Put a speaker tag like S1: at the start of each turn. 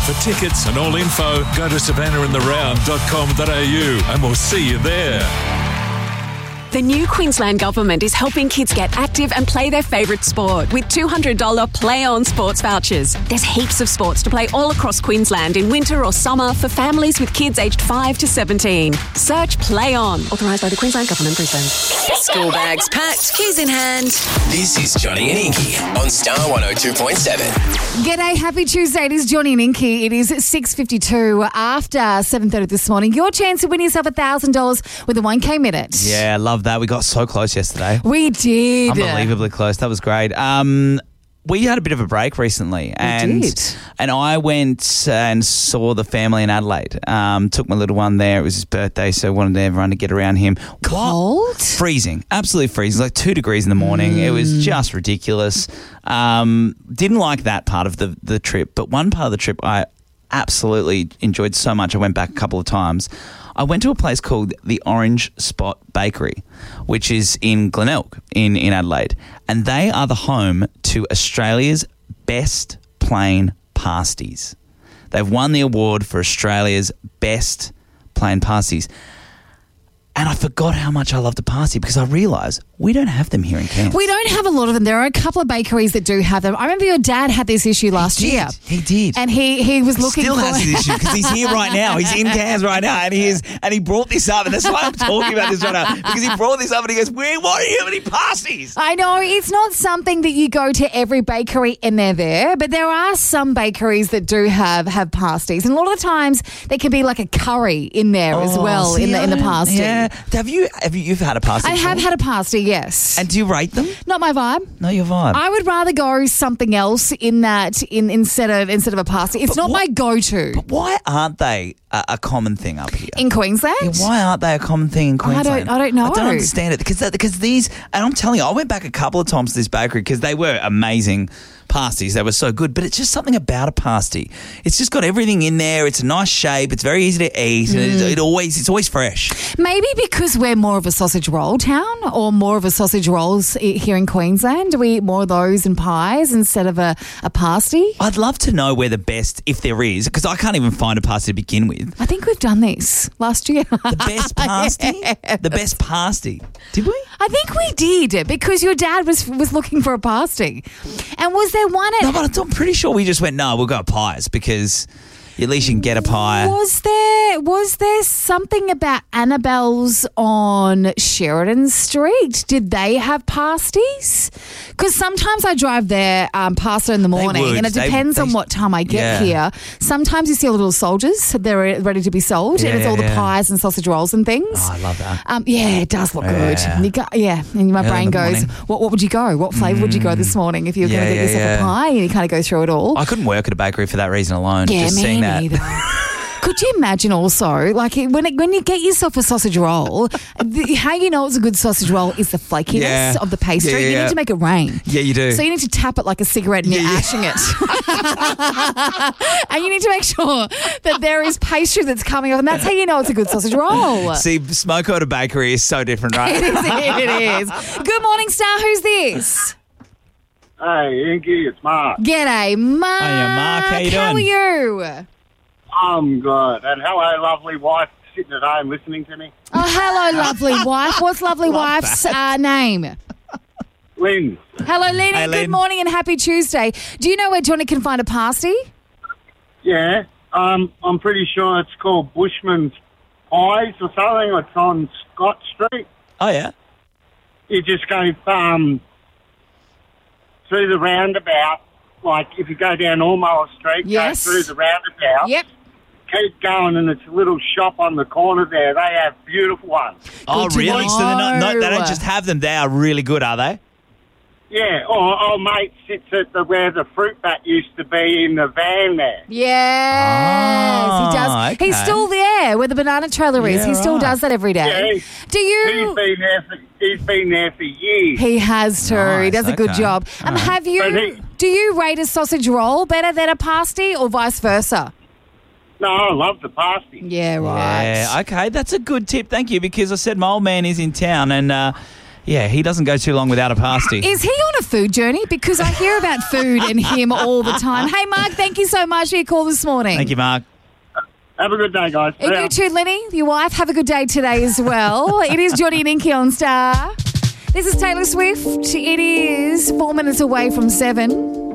S1: For tickets and all info, go to savannahandtheround.com.au and we'll see you there.
S2: The new Queensland Government is helping kids get active and play their favourite sport with $200 Play On sports vouchers. There's heaps of sports to play all across Queensland in winter or summer for families with kids aged 5 to 17. Search Play On. Authorised by the Queensland Government, Brisbane.
S3: School bags packed, keys in hand.
S4: This is Johnny and Inky on Star 102.7.
S5: G'day, happy Tuesday. It is Johnny and Inky. It is 6:52 after 7:30 this morning. Your chance to win yourself $1,000 with a 1K minute.
S6: Yeah, love that. We got so close yesterday.
S5: We did.
S6: Unbelievably close. That was great. We had a bit of a break recently. And I went and saw the family in Adelaide. Took my little one there. It was his birthday, so I wanted everyone to get around him.
S5: Cold?
S6: Freezing. Absolutely freezing. Like 2 degrees in the morning. It was just ridiculous. Didn't like that part of the trip, but one part of the trip I absolutely enjoyed so much. I went back a couple of times. I went to a place called the Orange Spot Bakery, which is in Glenelg in Adelaide. And they are the home to Australia's best plain pasties. They've won the award for Australia's best plain pasties. And I forgot how much I loved a pasty because I realised we don't have them here in Cairns.
S5: We don't have a lot of them. There are a couple of bakeries that do have them. I remember your dad had this issue last year.
S6: He did.
S5: And he was looking
S6: Still
S5: for...
S6: has this issue because he's here right now. He's in Cairns right now and he brought this up. And that's why I'm talking about this right now. Because he brought this up and he goes, why do you have any pasties?
S5: I know, it's not something that you go to every bakery and they're there, but there are some bakeries that do have pasties. And a lot of the times there can be like a curry in there as well in the pasty.
S6: Yeah. Have you've had a pasty?
S5: I have had a pasty, yes.
S6: And do you rate them?
S5: Not my vibe.
S6: Not your vibe.
S5: I would rather go something else instead of a pasty. It's not my go-to.
S6: But why aren't they a common thing up here?
S5: In Queensland?
S6: Yeah, why aren't they a common thing in Queensland?
S5: I don't know.
S6: I don't understand it because these, and I'm telling you, I went back a couple of times to this bakery because they were amazing pasties. They were so good, but it's just something about a pasty. It's just got everything in there. It's a nice shape. It's very easy to eat. And it's always fresh.
S5: Maybe because we're more of a sausage roll town or more of a sausage rolls here in Queensland. Do we eat more of those and pies instead of a pasty?
S6: I'd love to know where the best, if there is, because I can't even find a pasty to begin with.
S5: I think we've done this last year.
S6: The best pasty?
S5: Yes.
S6: The best pasty. Did we?
S5: I think we did because your dad was looking for a pasty. And was there one at...
S6: No, but I'm pretty sure we just went, no, we'll go pies because at least you can get a pie.
S5: Was there something about Annabelle's on Sheridan Street? Did they have pasties? Because sometimes I drive there past it in the morning and it depends on what time I get here. Sometimes you see little soldiers. They're ready to be sold and it's all the pies and sausage rolls and things.
S6: Oh, I love that.
S5: Yeah, it does look good. And my brain goes, what would you go? What flavour would you go this morning if you were going to get yourself a pie? And you kind of go through it all.
S6: I couldn't work at a bakery for that reason alone.
S5: Yeah,
S6: just
S5: me
S6: seeing that.
S5: neither. Could you imagine also, like when you get yourself a sausage roll, how you know it's a good sausage roll is the flakiness of the pastry. You need to make it rain.
S6: Yeah, you do.
S5: So you need to tap it like a cigarette and you're ashing it. And you need to make sure that there is pastry that's coming off, and that's how you know it's a good sausage roll.
S6: See, smoke at a bakery is so different, right?
S5: It is. Good morning, Star. Who's this?
S7: Hey, Inky, it's Mark.
S5: G'day, Mark.
S6: Hiya, Mark. How you doing?
S5: How are you?
S7: I'm good. And hello, lovely wife sitting at home listening to me.
S5: Oh, hello, lovely wife. What's lovely wife's name?
S7: Lynn.
S5: Hello, Lynn.
S6: Hey,
S5: Good
S6: Lynn.
S5: morning and happy Tuesday. Do you know where Johnny can find a pasty?
S7: Yeah, I'm pretty sure it's called Bushman's Pies or something. It's on Scott Street.
S6: Oh, yeah?
S7: You just go through the roundabout, like if you go down Ormola Street,
S5: Yes.
S7: go through the roundabout.
S5: Yep.
S7: Keep going, and it's a little shop on the corner there. They have beautiful ones.
S6: Oh,
S5: to
S6: really? So they're
S5: know.
S6: they don't just have them. They are really good, are they?
S7: Yeah, our mate sits at where the fruit bat used to be in the van there.
S5: Yes, he does.
S6: okay.
S5: He's still there where the banana trailer is.
S6: Yeah,
S5: He still
S6: right.
S5: does that every day.
S7: Yeah,
S5: Do you?
S7: He's been there for years.
S5: He has to. He
S6: Nice,
S5: does a good
S6: okay.
S5: job. Have you?
S7: But
S5: Do you rate a sausage roll better than a pasty or vice versa?
S7: No, I love the pasty.
S5: Yeah, right.
S6: Yeah, okay. That's a good tip. Thank you, because I said my old man is in town and Yeah, he doesn't go too long without a pasty.
S5: Is he on a food journey? Because I hear about food and him all the time. Hey, Mark, thank you so much for your call this morning.
S6: Thank you, Mark.
S7: Have a good day, guys.
S5: And you too, Lenny, your wife, have a good day today as well. It is Johnny and Inky on Star. This is Taylor Swift. It is 4 minutes away from 7.